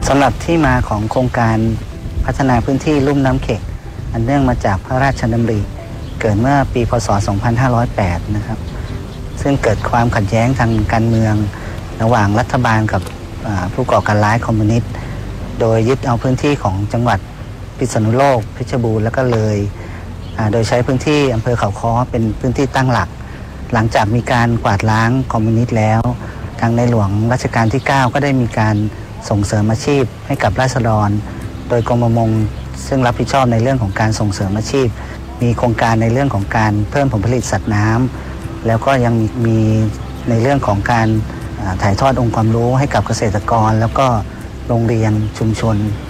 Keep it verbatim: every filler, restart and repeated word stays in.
สำหรับที่มาของโครงการพัฒนาพื้นที่ลุ่มน้ำเข็กอันเนื่องมาจากพระราชดำริเกิดเมื่อปีพ.ศ. สองพันห้าร้อยแปดนะครับซึ่งเกิดความขัดแย้งทางการเมืองระหว่างรัฐบาลกับผู้ก่อการร้ายคอมมิวนิสต์โดยยึดเอาพื้นที่ของจังหวัดพิษณุโลกเพชรบูรณ์และก็เลยโดยใช้พื้นที่อำเภอเขาค้อเป็นพื้นที่ตั้งหลักหลังจากมีการกวาดล้างคอมมิวนิสต์แล้วทางในหลวงรัชกาลที่เก้าก็ได้มีการส่งเสริมอาชีพให้กับราษฎรโดยกรมประมงซึ่งรับผิดชอบในเรื่องของการส่งเสริมอาชีพมีโครงการในเรื่องของการเพิ่มผลผลิตสัตว์น้ำแล้วก็ยังมีในเรื่องของการถ่ายทอดองค์ความรู้ให้กับเกษตรกรแล้วก็โรงเรียนชุมชน